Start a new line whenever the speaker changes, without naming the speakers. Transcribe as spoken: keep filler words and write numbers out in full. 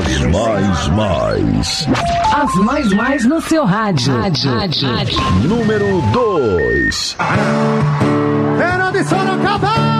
As mais mais.
As mais mais no seu rádio. Rádio. Rádio.
Número dois.